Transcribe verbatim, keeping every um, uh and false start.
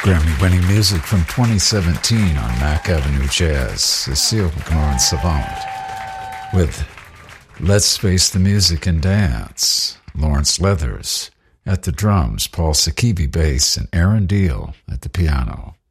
Grammy-winning music from twenty seventeen on Mac Avenue Jazz, Cecile Morin-Savant, with Let's Face the Music and Dance, Lawrence Leathers at the drums, Paul Sakivi bass, and Aaron Deal at the piano.